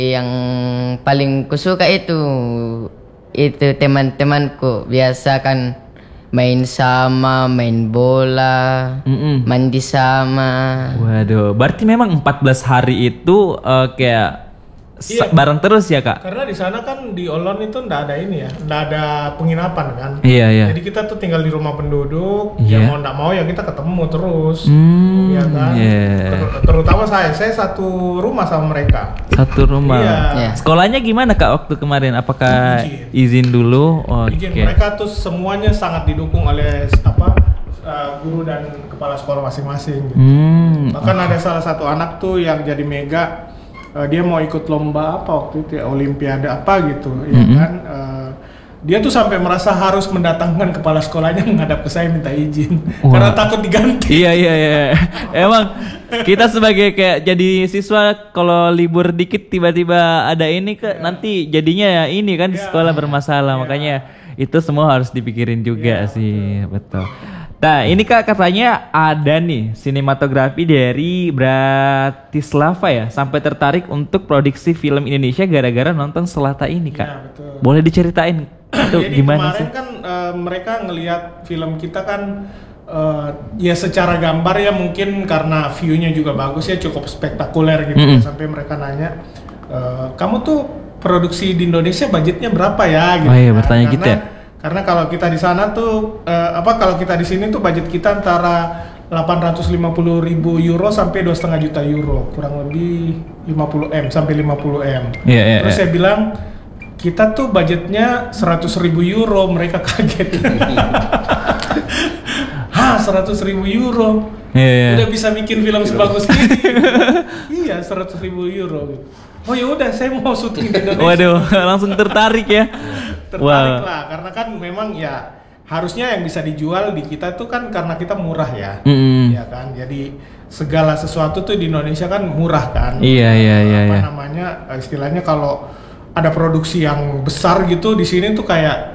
Yang paling kusuka itu teman-temanku biasa kan main sama, main bola, mandi sama. Waduh, berarti memang 14 hari itu kayak bareng terus ya Kak? Karena di sana kan di Olon itu ndak ada ini ya, ndak ada penginapan kan. Iya, iya. Jadi kita tuh tinggal di rumah penduduk, Iya. ya mau ndak mau ya kita ketemu terus, ya kan. Iya. Terutama saya satu rumah sama mereka. Satu rumah. Iya. Sekolahnya gimana Kak waktu kemarin? Apakah izin dulu? Izin. Oke. Mereka tuh semuanya sangat didukung oleh guru dan kepala sekolah masing-masing. Gitu. Bahkan ada salah satu anak tuh yang jadi mega. Dia mau ikut lomba apa waktu itu ya, olimpiade apa gitu, ya kan. Dia tuh sampai merasa harus mendatangkan kepala sekolahnya menghadap ke saya minta izin. Karena takut diganti. Iya. Emang kita sebagai kayak jadi siswa kalau libur dikit tiba-tiba ada ini nanti jadinya ya ini kan di sekolah bermasalah. Makanya itu semua harus dipikirin juga sih, betul. Nah ini Kak katanya ada nih sinematografi dari Bratislava ya, sampai tertarik untuk produksi film Indonesia gara-gara nonton Selata ini Kak. Ya, betul. Boleh diceritain itu Jadi gimana kemarin sih? kan mereka ngelihat film kita kan ya secara gambar ya mungkin karena view-nya juga bagus ya, cukup spektakuler gitu. Sampai mereka nanya, kamu tuh produksi di Indonesia budgetnya berapa ya? Gitu, Oh iya, bertanya gitu ya? Karena kalau kita di sana tuh kalau kita di sini tuh budget kita antara 850.000 euro sampai 2,5 juta euro, kurang lebih 50 M sampai 50 M. Terus saya bilang kita tuh budgetnya 100.000 euro, mereka kaget. Hah, 100.000 euro? Udah bisa bikin film sebagus ini? Iya, 100.000 euro. Oh ya udah, saya mau syuting di Indonesia. Waduh, langsung tertarik ya. Tertarik lah, karena kan memang ya harusnya yang bisa dijual di kita tuh kan karena kita murah ya, ya kan. Jadi segala sesuatu tuh di Indonesia kan murah kan. Iya. Namanya istilahnya kalau ada produksi yang besar gitu di sini tuh kayak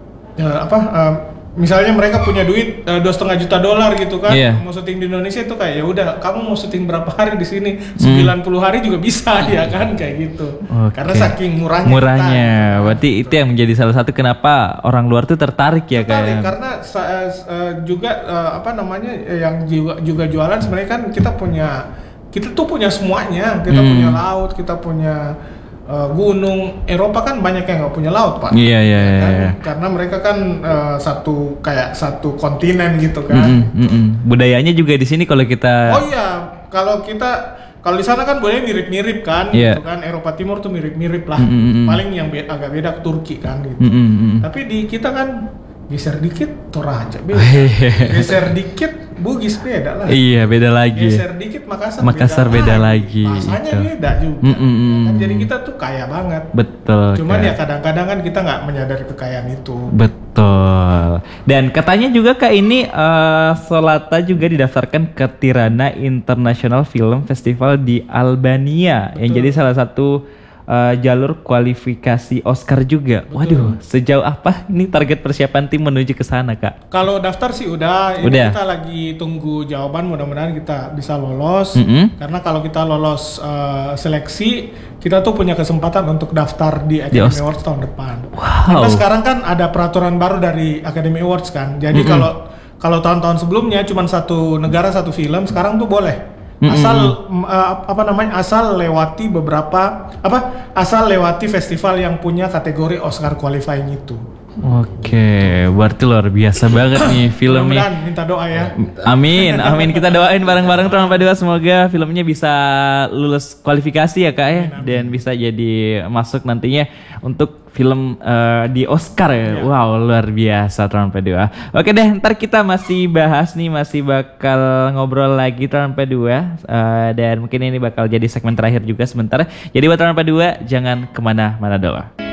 misalnya mereka punya duit $2,5 juta gitu kan, mau syuting di Indonesia itu kayak ya udah kamu mau syuting berapa hari di sini, 90 hari juga bisa ya kan, kayak gitu. Karena saking murahnya kita, berarti itu yang menjadi salah satu kenapa orang luar tuh tertarik ya kayak. Karena juga yang juga jualan sebenarnya kan kita tuh punya semuanya, kita punya laut, kita punya gunung. Eropa kan banyak yang nggak punya laut Pak. Iya. Karena mereka kan satu kontinen gitu kan. Budayanya juga di sini kalau kita. Oh iya, kalau di sana kan budaya mirip-mirip kan, gitu kan. Eropa Timur tuh mirip-mirip lah. Paling yang agak beda Turki kan gitu. Tapi di kita kan geser dikit Toraja beda, geser dikit Bugis beda lah. Iya, beda lagi. Geser dikit Makassar beda lagi. Bahasanya gitu. beda juga. Kan jadi kita tuh kaya banget. Betul. Cuman ya kadang-kadang kan kita nggak menyadari kekayaan itu. Betul. Dan katanya juga Kak ini Solata juga didaftarkan ke Tirana International Film Festival di Albania. Betul. Yang jadi salah satu jalur kualifikasi Oscar juga. Betul. Waduh, sejauh apa ini target persiapan tim menuju ke sana Kak? Kalau daftar sih udah. Ini kita lagi tunggu jawaban, mudah-mudahan kita bisa lolos. Karena kalau kita lolos seleksi, kita tuh punya kesempatan untuk daftar di Academy Awards tahun depan. Karena sekarang kan ada peraturan baru dari Academy Awards kan. Jadi kalau tahun-tahun sebelumnya cuma satu negara satu film, sekarang tuh boleh. Asal lewati festival yang punya kategori Oscar qualifying itu. Oke, berarti luar biasa banget nih filmnya. Mudah-mudahan, minta doa ya. Amin. Kita doain bareng-bareng teman Padua, semoga filmnya bisa lulus kualifikasi ya Kak ya. Dan bisa jadi masuk nantinya untuk film di Oscar ya. Wow, luar biasa teman Padua. Oke deh, ntar kita masih bahas nih, masih bakal ngobrol lagi teman Padua. Dan mungkin ini bakal jadi segmen terakhir juga sebentar. Jadi buat teman Padua, jangan kemana-mana doa.